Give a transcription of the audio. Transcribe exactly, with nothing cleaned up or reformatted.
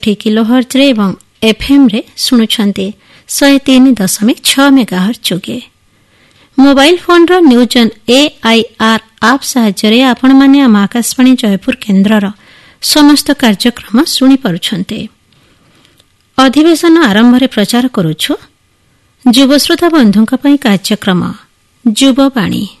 ଷାଠିଏ କିଲୋହର୍ଜରେ ଏବଂ ଏଫ୍ଏମ୍ରେ ଶୁଣୁଛନ୍ତି ଶହେ ତିନି ଦଶମିକ ଛଅ ମେଗାହର୍ଜ ଯୋଗେ। ମୋବାଇଲ ଫୋନ୍ର ନ୍ୟୁଜ୍ ଅନ୍ ଏଆଇଆର୍ ଆପ୍ ସାହାଯ୍ୟରେ ଆପଣମାନେ ଆମ ଆକାଶବାଣୀ ଜୟପୁର କେନ୍ଦ୍ରର ସମସ୍ତ କାର୍ଯ୍ୟକ୍ରମ ଶୁଣିପାରୁଛନ୍ତି। ଅଧିବେଶନ ଆରମ୍ଭରେ ପ୍ରଚାର କରୁଛୁ ଯୁବଶ୍ରୋତା ବନ୍ଧୁଙ୍କ ପାଇଁ କାର୍ଯ୍ୟକ୍ରମ ଯୁବବାଣୀ।